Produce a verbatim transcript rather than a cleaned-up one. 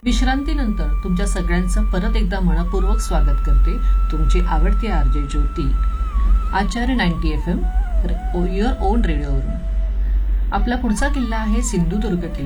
विश्रांतीनंतर तुमच्या सगळ्यांचं परत एकदा मनपूर्वक स्वागत करते तुमची आवडती RJ Jyoti Acharya ninety F am your on रेडिओवरून. आपला पुढचा किल्ला आहे सिंधुदुर्ग किल्ला.